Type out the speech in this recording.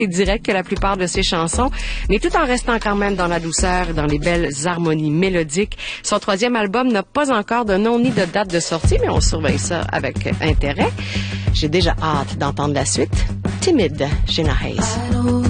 direct que la plupart de ses chansons, mais tout en restant quand même dans la douceur, dans les belles harmonies mélodiques. Son troisième album n'a pas encore de nom ni de date de sortie, mais on surveille ça avec intérêt. J'ai déjà hâte d'entendre la suite. Timide, Sheena Hayes.